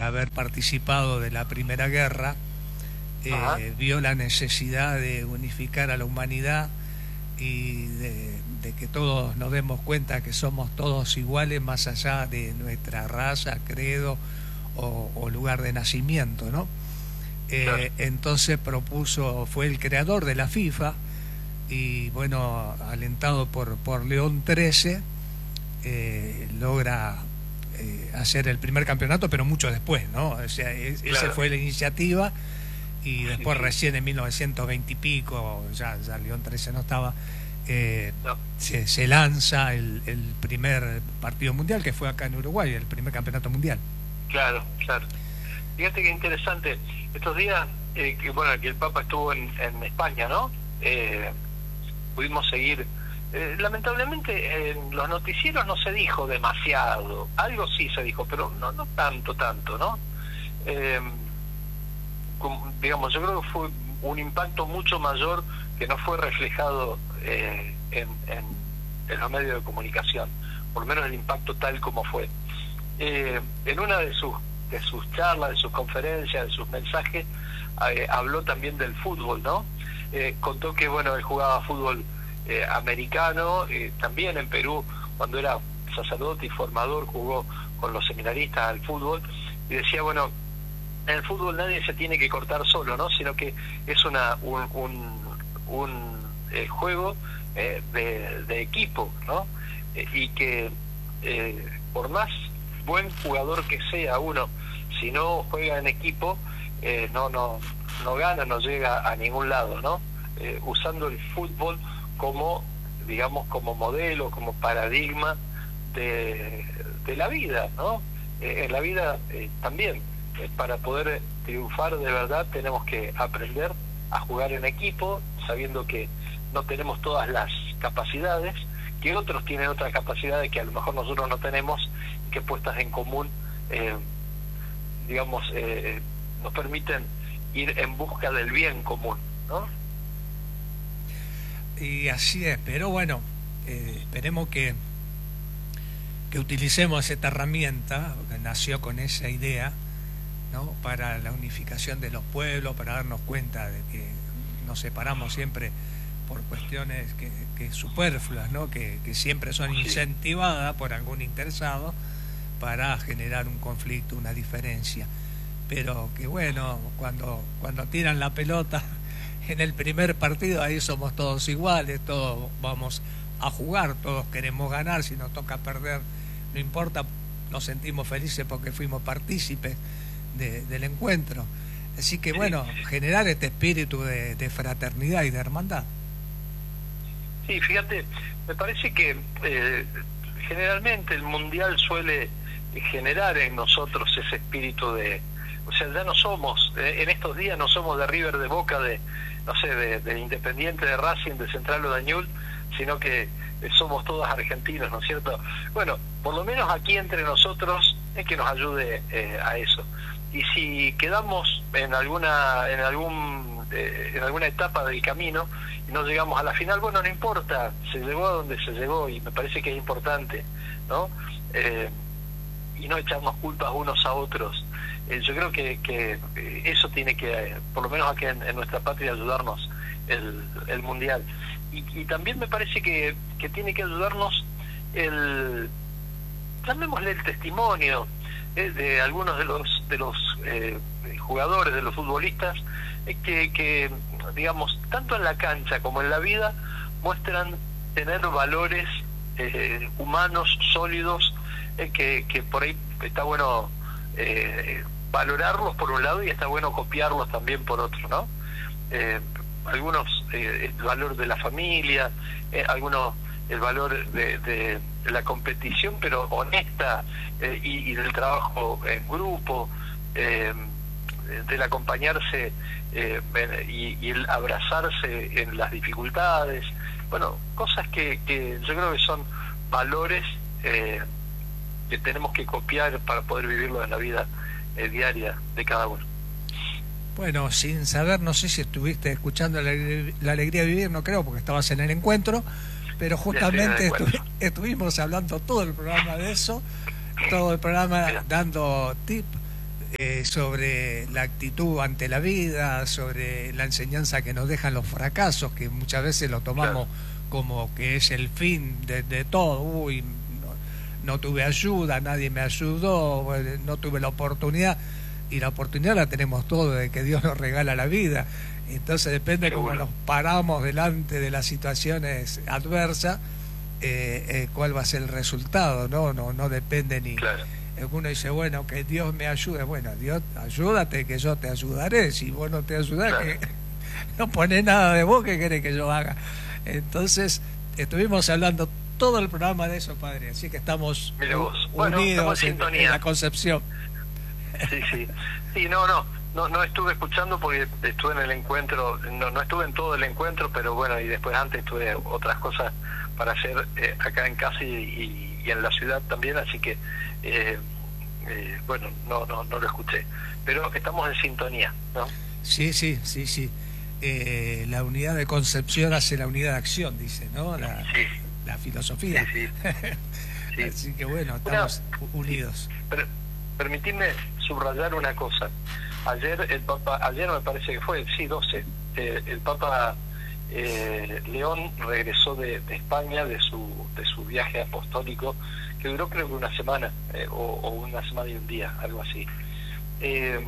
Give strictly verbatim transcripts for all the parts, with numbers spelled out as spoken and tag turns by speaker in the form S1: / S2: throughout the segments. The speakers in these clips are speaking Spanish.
S1: haber participado de la Primera Guerra, eh, vio la necesidad de unificar a la humanidad y de, de que todos nos demos cuenta que somos todos iguales más allá de nuestra raza, credo o, o lugar de nacimiento, ¿no? Eh, claro. Entonces propuso, fue el creador de la FIFA y bueno, alentado por, por León trece, eh, logra eh, hacer el primer campeonato, pero mucho después, ¿no? O sea, es, claro. Esa fue la iniciativa y después sí, recién en mil novecientos veinte y pico, ya, ya León trece no estaba, eh, no. Se, se lanza el, el primer partido mundial, que fue acá en Uruguay, el primer campeonato mundial.
S2: Claro, claro. Fíjate qué interesante. Estos días, eh, que bueno, que el Papa estuvo en, en España, ¿no? Eh, pudimos seguir. Eh, lamentablemente en los noticieros no se dijo demasiado. Algo sí se dijo, pero no, no tanto, tanto, ¿no? Eh, como, digamos, yo creo que fue un impacto mucho mayor que no fue reflejado eh, en, en, en los medios de comunicación, por lo menos el impacto tal como fue. Eh, en una de sus de sus charlas, de sus conferencias, de sus mensajes, eh, habló también del fútbol, ¿no? Eh, contó que, bueno, él jugaba fútbol eh, americano, eh, también en Perú, cuando era sacerdote y formador, jugó con los seminaristas al fútbol, y decía, bueno, en el fútbol nadie se tiene que cortar solo, ¿no? Sino que es una un, un, un eh, juego eh, de, de equipo, ¿no? Eh, y que eh, por más buen jugador que sea uno, si no juega en equipo, eh, no no no gana, no llega a ningún lado, ¿no? Eh, usando el fútbol como, digamos, como modelo, como paradigma de, de la vida, ¿no? Eh, en la vida eh, también, eh, para poder triunfar de verdad tenemos que aprender a jugar en equipo, sabiendo que no tenemos todas las capacidades, que otros tienen otras capacidades que a lo mejor nosotros no tenemos, que puestas en común, eh, digamos, eh, nos permiten ir en busca del bien común, ¿no?
S1: Y así es, pero bueno, eh, esperemos que que utilicemos esta herramienta que nació con esa idea, ¿no? Para la unificación de los pueblos, para darnos cuenta de que nos separamos siempre por cuestiones que, que superfluas, ¿no? Que, que siempre son incentivadas por algún interesado para generar un conflicto, una diferencia, pero que bueno, cuando cuando tiran la pelota en el primer partido, ahí somos todos iguales, todos vamos a jugar, todos queremos ganar, si nos toca perder no importa, nos sentimos felices porque fuimos partícipes de, del encuentro, así que bueno, generar este espíritu de, de fraternidad y de hermandad.
S2: Sí, fíjate, me parece que eh, generalmente el mundial suele generar en nosotros ese espíritu de, o sea, ya no somos, eh, en estos días no somos de River, de Boca, de, no sé, de, de Independiente, de Racing, de Central o de Ñul, sino que eh, somos todos argentinos, ¿no es cierto? Bueno, por lo menos aquí entre nosotros es que nos ayude eh, a eso. Y si quedamos en alguna, en algún, eh, en alguna etapa del camino y no llegamos a la final, bueno, no importa, se llegó a donde se llegó y me parece que es importante, ¿no? Eh, y no echarnos culpas unos a otros. Eh, yo creo que, que eso tiene que, eh, por lo menos aquí en, en nuestra patria, ayudarnos el, el mundial. Y, y también me parece que, que tiene que ayudarnos el, llamémosle el testimonio eh, de algunos de los de los eh, jugadores, de los futbolistas, eh, que, que, digamos, tanto en la cancha como en la vida, muestran tener valores eh, humanos sólidos, eh, que, que por ahí está bueno eh, valorarlos por un lado y está bueno copiarlos también por otro, ¿no? Eh, algunos eh, el valor de la familia, eh, algunos el valor de, de, de la competición pero honesta, eh, y, y del trabajo en grupo, eh, del acompañarse eh, y, y el abrazarse en las dificultades, bueno, cosas que, que yo creo que son valores eh, que tenemos que copiar para poder vivirlo en la vida eh, diaria de cada uno.
S1: Bueno, sin saber, no sé si estuviste escuchando la, la Alegría de Vivir, no creo, porque estabas en el encuentro, pero justamente estu estuvimos hablando todo el programa de eso, todo el programa dando tips eh, sobre la actitud ante la vida, sobre la enseñanza que nos dejan los fracasos, que muchas veces lo tomamos claro. como que es el fin de, de todo. Uy, no, no tuve ayuda, nadie me ayudó, no tuve la oportunidad, y la oportunidad la tenemos todos, de que Dios nos regala la vida. Entonces depende cómo nos paramos delante de las situaciones adversas, eh, eh, cuál va a ser el resultado, no no no depende ni claro. Uno dice, bueno, que Dios me ayude. Bueno, Dios, ayúdate, que yo te ayudaré. Si vos no te ayudás, claro. que no pones nada de vos, ¿qué querés que yo haga? Entonces estuvimos hablando todo el programa de eso, padre, así que estamos unidos bueno, estamos en, en, en la Concepción.
S2: Sí, sí, sí, no, no, no, no estuve escuchando porque estuve en el encuentro, no, no estuve en todo el encuentro, pero bueno, y después antes tuve otras cosas para hacer eh, acá en casa y, y, y en la ciudad también, así que eh, eh, bueno, no, no, no lo escuché, pero estamos en sintonía, ¿no?
S1: Sí, sí, sí, sí. Eh, la unidad de concepción hace la unidad de acción, dice, ¿no? La, sí. la filosofía. Sí, sí. Sí. Así que bueno, estamos una, unidos.
S2: Pero, permitidme subrayar una cosa. Ayer el Papa, ayer me parece que fue, sí, doce, eh, el Papa eh, León regresó de, de España, de su de su viaje apostólico, que duró creo que una semana, eh, o, o una semana y un día, algo así. Eh,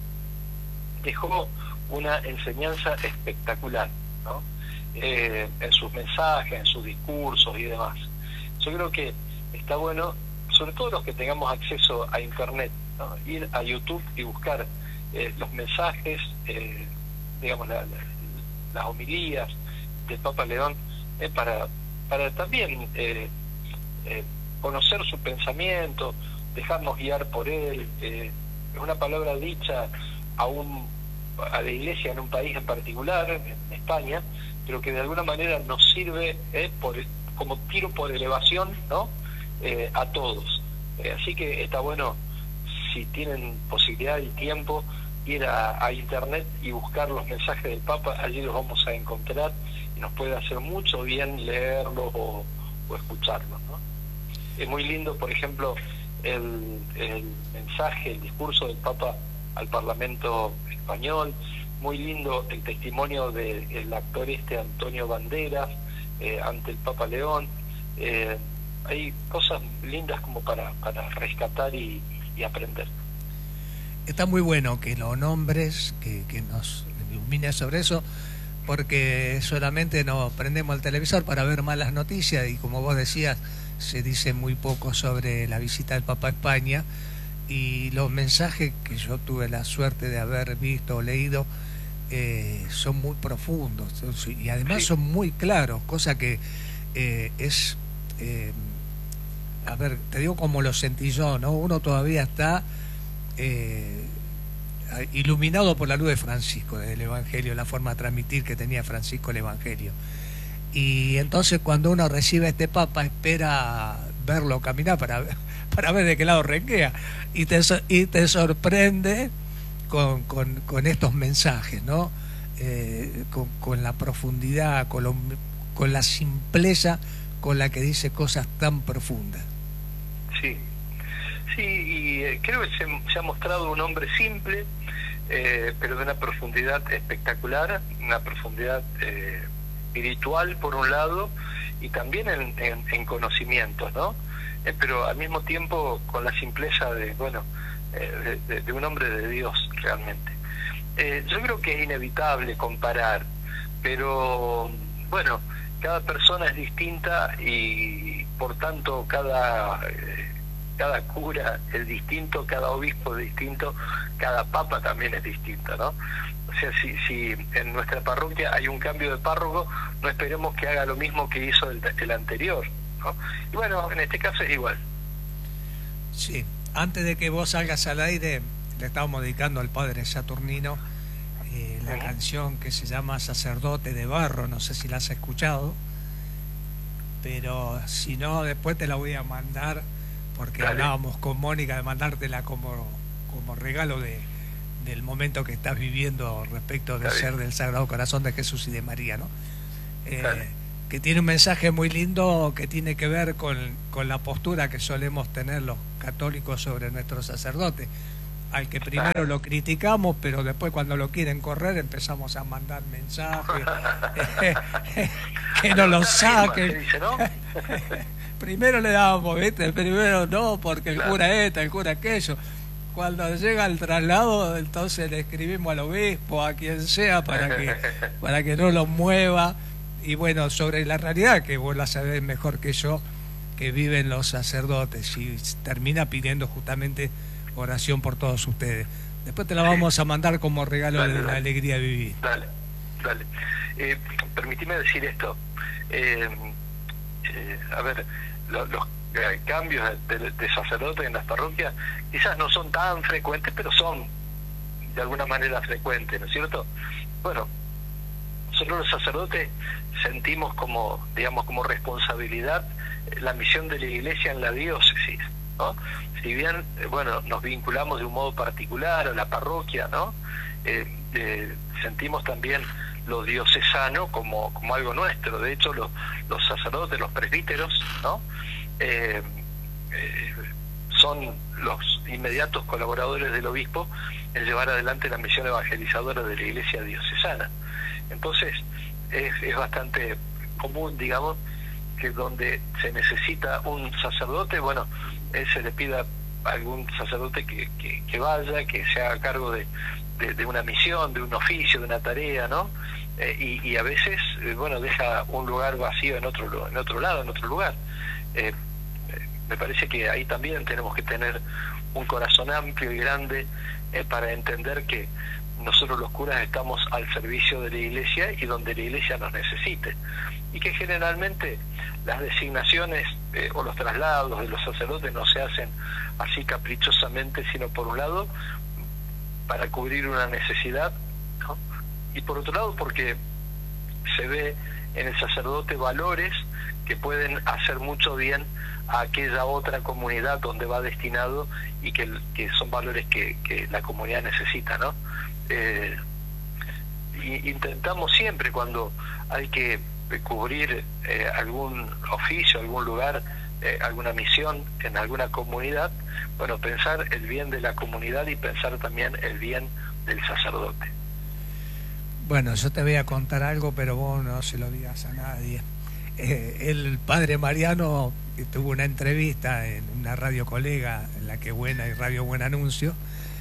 S2: dejó una enseñanza espectacular, ¿no? Eh, en sus mensajes, en sus discursos y demás. Yo creo que está bueno, sobre todo los que tengamos acceso a Internet, ¿no? Ir a YouTube y buscar eh, los mensajes, eh, digamos, la, la, las homilías del Papa León, eh, para, para también eh, eh, conocer su pensamiento, dejarnos guiar por él. Eh, es una palabra dicha a un a la iglesia en un país en particular, en España, pero que de alguna manera nos sirve eh, por, como tiro por elevación, ¿no? Eh, a todos. Eh, así que está bueno, si tienen posibilidad y tiempo, ir a, a Internet y buscar los mensajes del Papa. Allí los vamos a encontrar y nos puede hacer mucho bien leerlos o, o escucharlos, ¿no? Es muy lindo, por ejemplo, el, el mensaje, el discurso del Papa al Parlamento español, muy lindo el testimonio del actor este Antonio Banderas eh, ante el Papa León. Eh, hay cosas lindas como para, para rescatar y, y aprender.
S1: Está muy bueno que lo nombres, que, que nos ilumines sobre eso, porque solamente nos prendemos el televisor para ver malas noticias y, como vos decías, se dice muy poco sobre la visita del Papa a España, y los mensajes que yo tuve la suerte de haber visto o leído eh, son muy profundos y además sí. son muy claros, cosa que eh, es eh, a ver, te digo como lo sentí yo, ¿no? Uno todavía está eh, iluminado por la luz de Francisco, del Evangelio, la forma de transmitir que tenía Francisco el Evangelio, y entonces cuando uno recibe a este Papa espera verlo caminar para, para ver de qué lado renquea, y te, y te sorprende con, con, con estos mensajes, ¿no? Eh, con, con la profundidad, con, lo, con la simpleza con la que dice cosas tan profundas.
S2: Sí, sí, y eh, creo que se, se ha mostrado un hombre simple, eh, pero de una profundidad espectacular, una profundidad eh, espiritual por un lado, y también en, en, en conocimientos, ¿no? Eh, pero al mismo tiempo con la simpleza de, bueno, eh, de, de un hombre de Dios realmente. Eh, yo creo que es inevitable comparar, pero bueno, cada persona es distinta y por tanto cada eh, cada cura es distinto, cada obispo es distinto, cada papa también es distinto, ¿no? O sea, si, si en nuestra parroquia hay un cambio de párroco, no esperemos que haga lo mismo que hizo el, el anterior, ¿no? Y bueno, en este caso es igual.
S1: Sí, antes de que vos salgas al aire, le estábamos dedicando al padre Saturnino eh, la uh-huh. canción que se llama Sacerdote de Barro, no sé si la has escuchado, pero si no, después te la voy a mandar, porque Dale. hablábamos con Mónica de mandártela como, como regalo de del momento que estás viviendo respecto de Dale. ser del Sagrado Corazón de Jesús y de María, ¿no? Eh, que tiene un mensaje muy lindo que tiene que ver con, con la postura que solemos tener los católicos sobre nuestros sacerdotes. al que primero lo criticamos, pero después cuando lo quieren correr empezamos a mandar mensajes, que no lo saquen. Primero le damos, ¿viste? Primero no, porque el cura este, el cura aquello. Cuando llega el traslado, entonces le escribimos al obispo, a quien sea, para que, para que no lo mueva. Y bueno, sobre la realidad, que vos la sabés mejor que yo, que viven los sacerdotes, y termina pidiendo justamente oración por todos ustedes. Después te la vamos a mandar como regalo dale, de la dale. alegría de vivir.
S2: Dale, dale. Eh, permitime decir esto. Eh, eh, a ver, lo, los eh, cambios de, de sacerdotes en las parroquias quizás no son tan frecuentes, pero son de alguna manera frecuentes, ¿no es cierto? Bueno, nosotros los sacerdotes sentimos como, digamos, como responsabilidad la misión de la Iglesia en la diócesis, ¿no? Si bien, eh, bueno, nos vinculamos de un modo particular a la parroquia, ¿no? Eh, eh, sentimos también lo diocesano como, como algo nuestro. De hecho, los, los sacerdotes, los presbíteros, ¿no? Eh, eh, son los inmediatos colaboradores del obispo en llevar adelante la misión evangelizadora de la Iglesia diocesana. Entonces, es, es bastante común, digamos, que donde se necesita un sacerdote, bueno, él se le pida a algún sacerdote que, que, que vaya, que se haga cargo de, de, de una misión, de un oficio, de una tarea, ¿no? Eh, y, y a veces, eh, bueno, deja un lugar vacío en otro, en otro lado, en otro lugar. Eh, eh, me parece que ahí también tenemos que tener un corazón amplio y grande eh, para entender que nosotros los curas estamos al servicio de la Iglesia y donde la Iglesia nos necesite, y que generalmente las designaciones eh, o los traslados de los sacerdotes no se hacen así caprichosamente, sino por un lado para cubrir una necesidad, ¿no? Y por otro lado porque se ve en el sacerdote valores que pueden hacer mucho bien a aquella otra comunidad donde va destinado, y que, que son valores que, que la comunidad necesita, ¿no? Eh, y intentamos siempre, cuando hay que cubrir eh, algún oficio, algún lugar, eh, alguna misión en alguna comunidad, bueno, pensar el bien de la comunidad y pensar también el bien del sacerdote.
S1: Bueno, yo te voy a contar algo, pero vos no se lo digas a nadie. Eh, el padre Mariano tuvo una entrevista en una radio colega, en La Que Buena y Radio Buen Anuncio,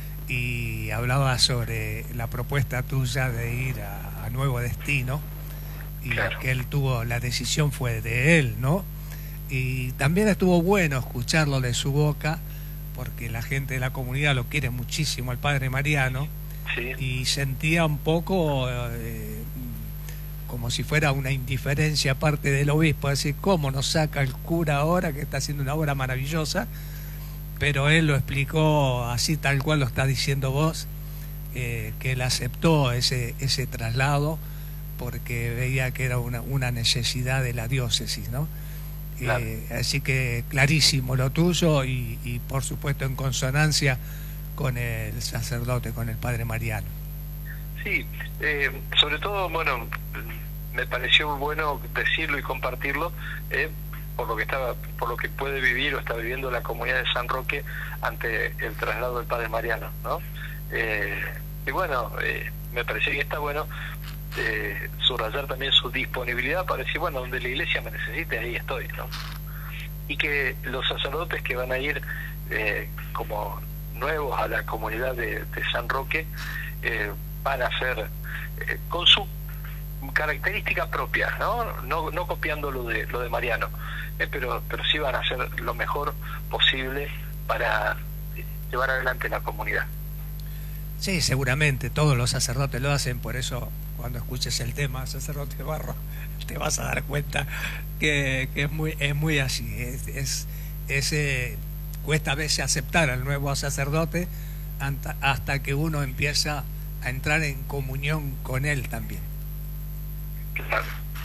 S1: y hablaba sobre la propuesta tuya de ir a, a Nuevo Destino, y claro, que él tuvo, la decisión fue de él, ¿no? Y también estuvo bueno escucharlo de su boca, porque la gente de la comunidad lo quiere muchísimo al padre Mariano, sí, y sentía un poco eh, como si fuera una indiferencia aparte del obispo, decir, ¿cómo nos saca el cura ahora que está haciendo una obra maravillosa? Pero él lo explicó así, tal cual lo está diciendo vos, eh, que él aceptó ese, ese traslado porque veía que era una, una necesidad de la diócesis, ¿no? Claro. Eh, así que clarísimo lo tuyo, y, y por supuesto en consonancia con el sacerdote, con el padre Mariano.
S2: Sí, eh, sobre todo, bueno, me pareció bueno decirlo y compartirlo, eh, por lo que estaba, por lo que puede vivir o está viviendo la comunidad de San Roque ante el traslado del padre Mariano, ¿no? Eh, y bueno, eh, me pareció que está bueno eh, subrayar también su disponibilidad para decir, bueno, donde la Iglesia me necesite, ahí estoy, ¿no? Y que los sacerdotes que van a ir eh, como nuevos a la comunidad de, de San Roque eh, van a ser eh, con su característica propia, ¿no? No, no copiando lo de lo de Mariano, eh, pero pero sí van a hacer lo mejor posible para llevar adelante la comunidad.
S1: Sí, seguramente todos los sacerdotes lo hacen, por eso cuando escuches el tema Sacerdote Barro te vas a dar cuenta que, que es muy es muy así, es, es, es eh, cuesta a veces aceptar al nuevo sacerdote hasta, hasta que uno empieza a entrar en comunión con él también.
S2: Claro.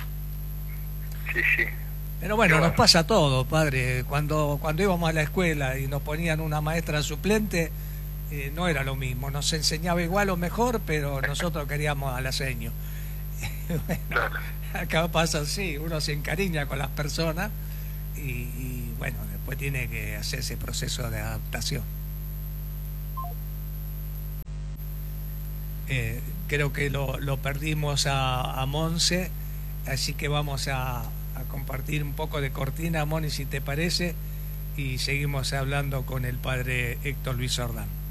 S2: Sí, sí.
S1: Pero bueno,
S2: bueno,
S1: nos pasa todo, padre. Cuando cuando íbamos a la escuela y nos ponían una maestra suplente, eh, no era lo mismo. Nos enseñaba igual o mejor, pero nosotros queríamos al aceño. Bueno, claro, acá pasa así, uno se encariña con las personas y, y bueno, después tiene que hacer ese proceso de adaptación. Eh, creo que lo, lo perdimos a, a Monse, así que vamos a, a compartir un poco de cortina, Moni, si te parece, y seguimos hablando con el padre Héctor Luis Ordán.